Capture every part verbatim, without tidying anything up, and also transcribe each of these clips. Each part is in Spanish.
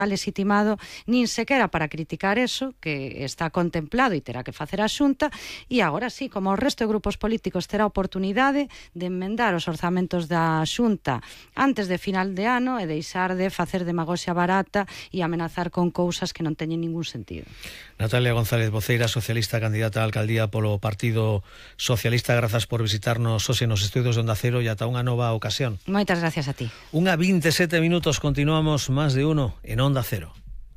legitimado nin sequera para criticar eso que está contemplado e terá que facer a Xunta, e agora sí, como o resto de grupos políticos, terá oportunidade de enmendar os orzamentos da Xunta antes de final de ano e deixar de facer demagoxia barata e amenazar con cousas que non teñen ningún sentido. Natalia González, voceira socialista, candidata a alcaldía polo Partido Socialista, grazas por visitarnos hoxe nos estudios de Onda Cero e ata unha nova ocasión. Moitas gracias a ti. Unha veintesete minutos, continuamos Más de Uno en Onda Cero.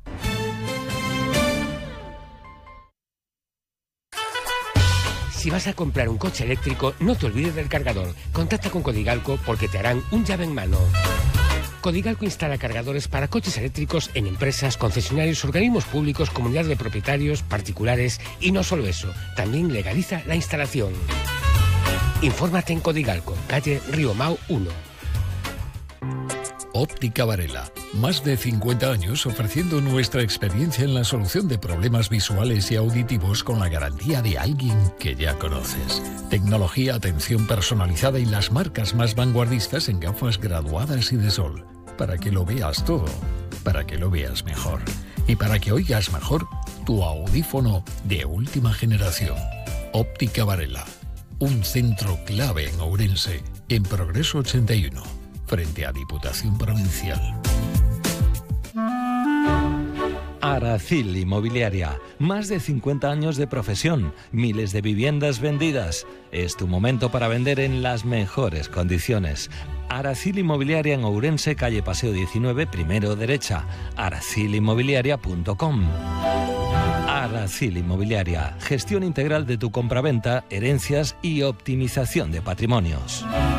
Si vas a comprar un coche eléctrico, no te olvides del cargador. Contacta con Codigalco porque te harán un llave en mano. Codigalco instala cargadores para coches eléctricos en empresas, concesionarios, organismos públicos, comunidades de propietarios, particulares y no solo eso, también legaliza la instalación. Infórmate en Codigalco, calle Río Mau uno. Óptica Varela. Más de cincuenta años ofreciendo nuestra experiencia en la solución de problemas visuales y auditivos con la garantía de alguien que ya conoces. Tecnología, atención personalizada y las marcas más vanguardistas en gafas graduadas y de sol. Para que lo veas todo, para que lo veas mejor. Y para que oigas mejor tu audífono de última generación. Óptica Varela. Un centro clave en Ourense, en Progreso ochenta y uno. Frente a Diputación Provincial. Aracil Inmobiliaria. Más de cincuenta años de profesión, miles de viviendas vendidas. Es tu momento para vender en las mejores condiciones. Aracil Inmobiliaria en Ourense, calle Paseo diecinueve, primero derecha. aracil inmobiliaria punto com. Aracil Inmobiliaria. Gestión integral de tu compraventa, herencias y optimización de patrimonios.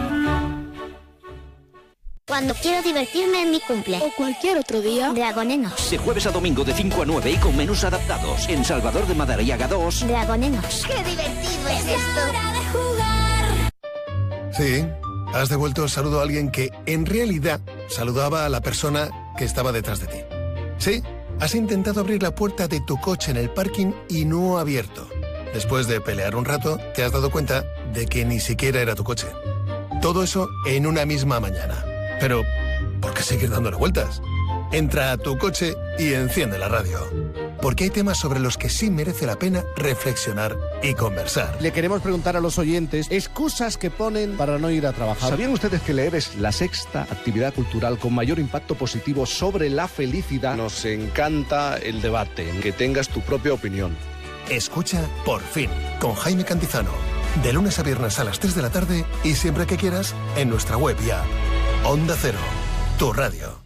Cuando quiero divertirme en mi cumple o cualquier otro día, Dragonenos. De jueves a domingo de cinco a nueve y con menús adaptados. En Salvador de Madariaga dos. Dragonenos. ¡Qué divertido es esto! ¡Hora de jugar! Sí, has devuelto el saludo a alguien que en realidad saludaba a la persona que estaba detrás de ti. Sí, has intentado abrir la puerta de tu coche en el parking y no ha abierto. Después de pelear un rato, te has dado cuenta de que ni siquiera era tu coche. Todo eso en una misma mañana. Pero, ¿por qué seguir dándole vueltas? Entra a tu coche y enciende la radio. Porque hay temas sobre los que sí merece la pena reflexionar y conversar. Le queremos preguntar a los oyentes excusas que ponen para no ir a trabajar. ¿Sabían ustedes que leer es la sexta actividad cultural con mayor impacto positivo sobre la felicidad? Nos encanta el debate, que tengas tu propia opinión. Escucha Por Fin, con Jaime Cantizano. De lunes a viernes a las tres de la tarde y siempre que quieras en nuestra web y app. Onda Cero, tu radio.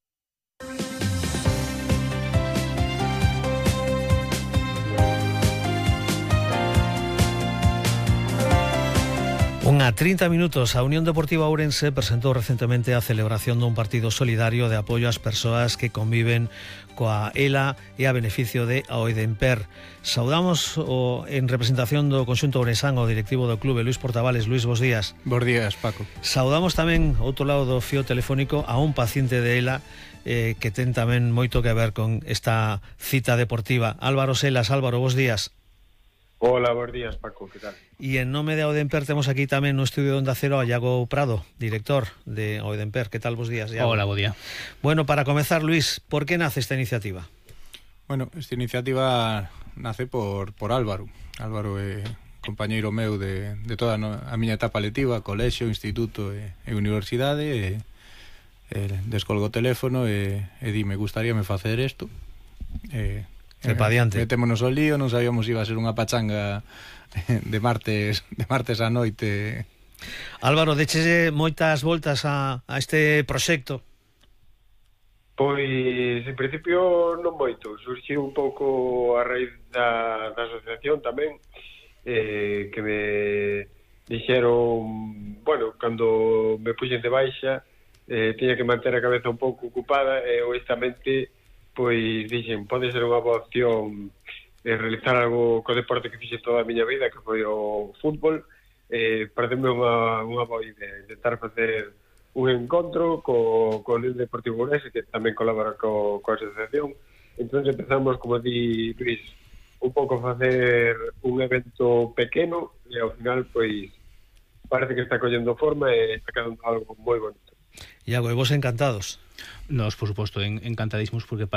Unha trinta minutos, a Unión Deportiva Ourense presentou recentemente a celebración dun partido solidario de apoio ás persoas que conviven coa E L A e a beneficio de Oedenper. Saudamos o, en representación do conxunto ourensan o directivo do clube, Luis Portavales. Luis, bos días. Bos días, Paco. Saudamos tamén, outro lado do fío telefónico, a un paciente de E L A eh, que ten tamén moito que ver con esta cita deportiva. Álvaro Selas. Álvaro, bos días. Hola, bons días, Paco, que tal? E en nome de Oedenper temos aquí tamén no estudio de Onda Cero a Iago Prado, director de Oedenper. Que tal, bos días, Iago? Hola, bo día. Bueno, para comezar, Luis, por que nace esta iniciativa? Bueno, esta iniciativa nace por, por Álvaro. Álvaro é compañeiro meu de, de toda a miña etapa letiva, colexio, instituto e, e universidade, e, e descolgo o teléfono e, e di, me gustaríame facer isto. E E pa diante. Metémonos ao lío, non sabíamos se iba a ser unha pachanga de martes de martes á noite. Álvaro, deche moitas voltas a, a este proxecto? Pois, en principio, non moito. Surxiu un pouco a raíz da, da asociación tamén, eh, que me dixeron, bueno, cando me puxen de baixa, eh, tiña que manter a cabeza un pouco ocupada e, honestamente, pois dixen, pode ser unha boa opción de realizar algo co deporte que fixe toda a miña vida, que foi o fútbol. Eh, pareceme unha, unha boa idea, intentar facer un encontro co, co Unión Deportiva Ourense, que tamén colabora co, co asociación. Entón empezamos, como di Luis, un pouco a facer un evento pequeno e ao final, pois, parece que está collendo forma e está quedando algo moi bonito. Iago, e vos encantados? Nos, por suposto, en, encantadísimos porque